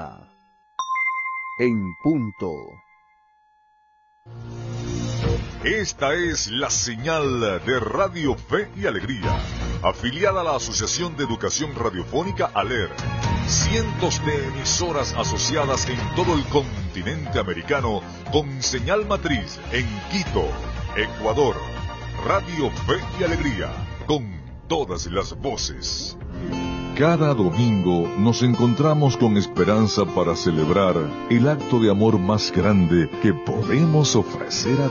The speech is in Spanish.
En punto. Esta es la señal de Radio Fe y Alegría, afiliada a la Asociación de Educación Radiofónica ALER. Cientos de emisoras asociadas en todo el continente americano con señal matriz en Quito, Ecuador. Radio Fe y Alegría, con todas las voces. Cada domingo nos encontramos con esperanza para celebrar el acto de amor más grande que podemos ofrecer a